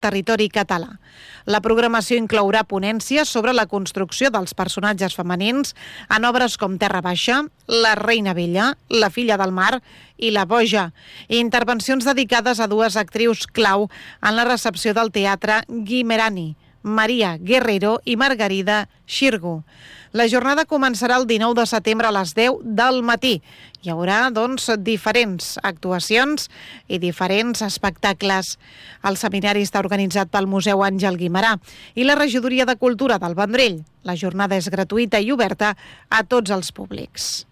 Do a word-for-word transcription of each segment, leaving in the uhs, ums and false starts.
territori català. La programació inclourà ponències sobre la construcció dels personatges femenins en obres com Terra Baixa, La Reina Vella, La Filla del Mar i La Boja, i intervencions dedicades a dues actrius clau en la recepció del teatre Guimerani, Maria Guerrero i Margarida Xirgu. La jornada començarà el dinou de setembre a les deu del matí. Hi haurà, doncs, diferents actuacions i diferents espectacles. El seminari està organitzat pel Museu Àngel Guimerà i la Regidoria de Cultura del Vendrell. La jornada és gratuïta i oberta a tots els públics.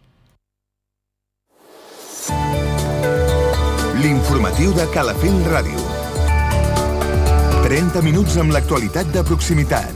L'informatiu de Calafell Ràdio. trenta minuts amb l'actualitat de proximitat.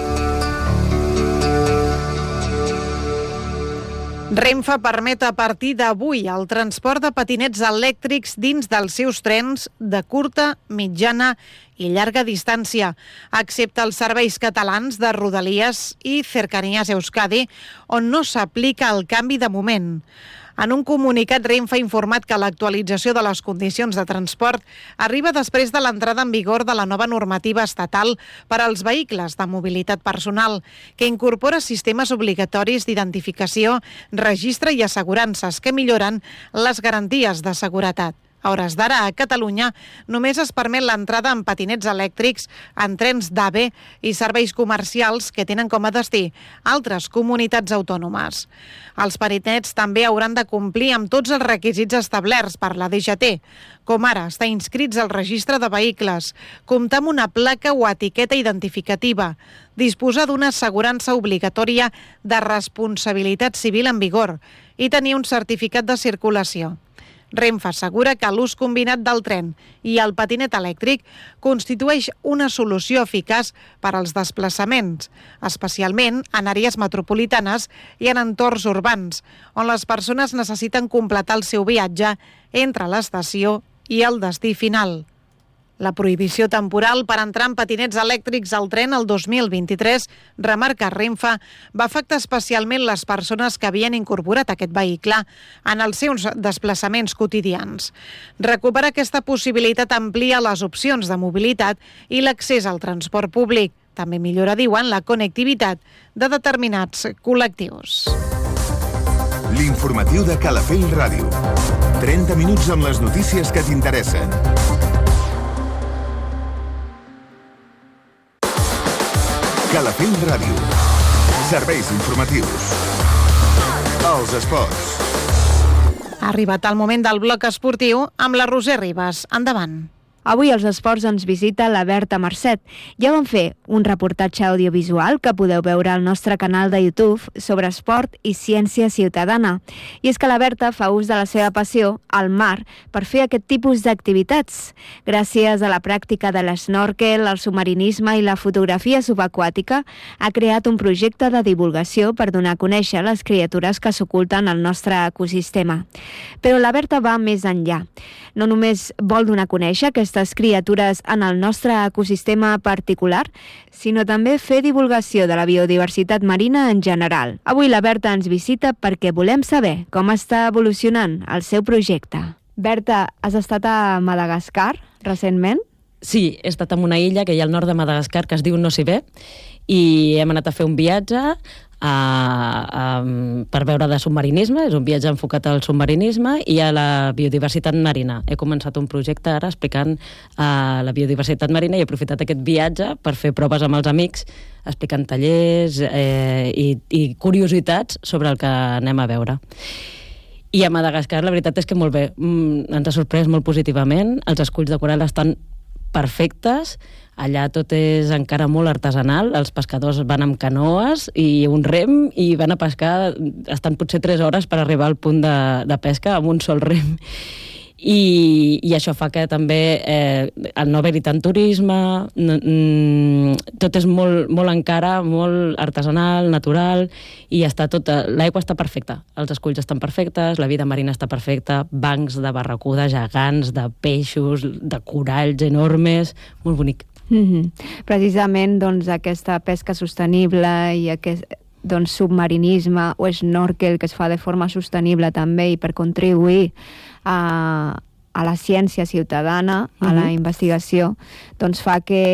Renfe permet a partir d'avui el transport de patinets elèctrics dins dels seus trens de curta, mitjana i llarga distància, excepte els serveis catalans de Rodalies i Cercanías Euskadi, on no s'aplica el canvi de moment. En un comunicat, Renfe ha informat que l'actualització de les condicions de transport arriba després de l'entrada en vigor de la nova normativa estatal per als vehicles de mobilitat personal, que incorpora sistemes obligatoris d'identificació, registre i assegurances que milloren les garanties de seguretat. A hores d'ara, a Catalunya, només es permet l'entrada en patinets elèctrics en trens d'AVE i serveis comercials que tenen com a destí altres comunitats autònomes. Els patinets també hauran de complir amb tots els requisits establerts per la D G T, com ara estar inscrits al registre de vehicles, comptar amb una placa o etiqueta identificativa, disposar d'una assegurança obligatòria de responsabilitat civil en vigor i tenir un certificat de circulació. Renfe assegura que l'ús combinat del tren i el patinet elèctric constitueix una solució eficaç per als desplaçaments, especialment en àrees metropolitanes i en entorns urbans, on les persones necessiten completar el seu viatge entre l'estació i el destí final. La prohibició temporal per entrar en patinets elèctrics al tren el dos mil vint-i-tres, remarca Renfe, va afectar especialment les persones que havien incorporat aquest vehicle en els seus desplaçaments quotidians. Recuperar aquesta possibilitat amplia les opcions de mobilitat i l'accés al transport públic. També millora, diuen, la connectivitat de determinats col·lectius. L'informatiu de Calafell Ràdio. trenta minuts amb les notícies que t'interessen. Calafell Ràdio. Serveis informatius. Els esports. Ha arribat el moment del bloc esportiu amb la Roser Ribas. Endavant. Avui als esports ens visita la Berta Marcet. Ja vam fer un reportatge audiovisual que podeu veure al nostre canal de YouTube sobre esport i ciència ciutadana. I és que la Berta fa ús de la seva passió, al mar, per fer aquest tipus d'activitats. Gràcies a la pràctica de l'esnòrquel, el submarinisme i la fotografia subaquàtica, ha creat un projecte de divulgació per donar a conèixer les criatures que s'oculten al nostre ecosistema. Però la Berta va més enllà. No només vol donar a conèixer aquestes criatures en el nostre ecosistema particular, sinó també fer divulgació de la biodiversitat marina en general. Avui la Berta ens visita perquè volem saber com està evolucionant el seu projecte. Berta, has estat a Madagascar recentment? Sí, he estat en una illa que hi ha al nord de Madagascar que es diu Nosibé i hem anat a fer un viatge A, a, per veure de submarinisme, és un viatge enfocat al submarinisme i a la biodiversitat marina. He començat un projecte ara explicant uh, la biodiversitat marina i he aprofitat aquest viatge per fer proves amb els amics, explicant tallers eh, i, i curiositats sobre el que anem a veure. I a Madagascar la veritat és que molt bé, mm, ens ha sorprès molt positivament, els esculls de coral estan perfectes, allà tot és encara molt artesanal, els pescadors van amb canoes i un rem i van a pescar, estan potser tres hores per arribar al punt de, de pesca amb un sol rem. I, i això fa que també eh, el no haver-hi tant turisme, mm, tot és molt, molt encara, molt artesanal, natural, i està tot, l'aigua està perfecta, els esculls estan perfectes, la vida marina està perfecta, bancs de barracuda gegants, de peixos, de coralls enormes, molt bonic. Mm-hmm. Precisament doncs, aquesta pesca sostenible i aquest doncs, submarinisme o snorkel que es fa de forma sostenible també i per contribuir a, a la ciència ciutadana, a la Mhm. investigació, doncs fa que